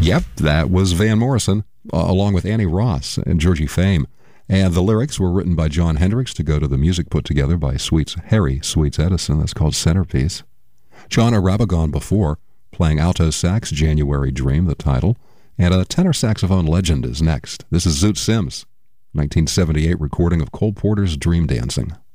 Yep, that was Van Morrison, along with Annie Ross and Georgie Fame. And the lyrics were written by John Hendricks to go to the music put together by Harry Sweets Edison. That's called Centerpiece. John Arabagon before, playing alto sax, January Dream, the title. And a tenor saxophone legend is next. This is Zoot Sims, 1978 recording of Cole Porter's Dream Dancing.